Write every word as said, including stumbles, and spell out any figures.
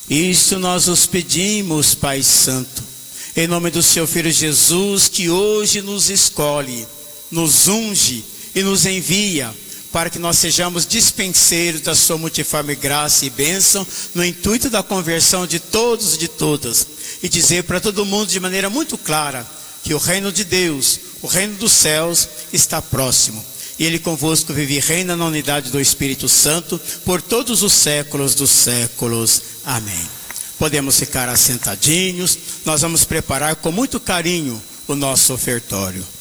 Isso nós os pedimos, Pai Santo, em nome do Seu Filho Jesus, que hoje nos escolhe, nos unge e nos envia, para que nós sejamos dispenseiros da Sua multiforme graça e bênção, no intuito da conversão de todos e de todas, e dizer para todo mundo de maneira muito clara, que o reino de Deus, o reino dos céus, está próximo. E Ele convosco vive e reina na unidade do Espírito Santo, por todos os séculos dos séculos. Amém. Podemos ficar assentadinhos, nós vamos preparar com muito carinho o nosso ofertório.